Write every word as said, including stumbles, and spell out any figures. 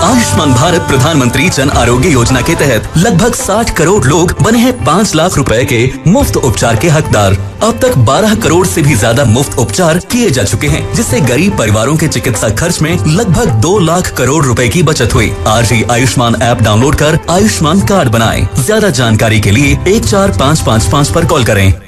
आयुष्मान भारत प्रधानमंत्री जन आरोग्य योजना के तहत लगभग साठ करोड़ लोग बने हैं पाँच लाख रुपए के मुफ्त उपचार के हकदार। अब तक बारह करोड़ से भी ज्यादा मुफ्त उपचार किए जा चुके हैं, जिससे गरीब परिवारों के चिकित्सा खर्च में लगभग दो लाख करोड़ रुपए की बचत हुई। आज ही आयुष्मान ऐप डाउनलोड कर आयुष्मान कार्ड बनाएं। ज्यादा जानकारी के लिए एक चार पाँच पाँच पाँच पर कॉल करें।